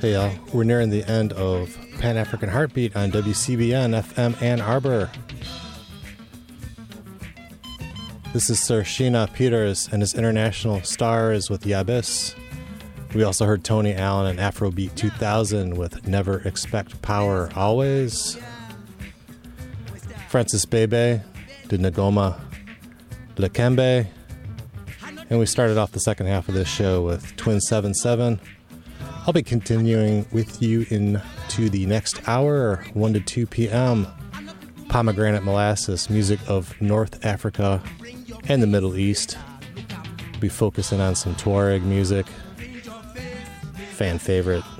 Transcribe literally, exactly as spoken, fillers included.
Hey y'all, we're nearing the end of Pan-African Heartbeat on W C B N F M Ann Arbor. This is Sir Sheena Peters and his international stars with Yabis. We also heard Tony Allen and Afrobeat two thousand with Never Expect Power Always. Francis Bebe did Ngoma Lekembe. And we started off the second half of this show with Twin seven seven. I'll be continuing with you into the next hour, one to two p.m. Pomegranate Molasses, music of North Africa and the Middle East. We'll be focusing on some Tuareg music, fan favorite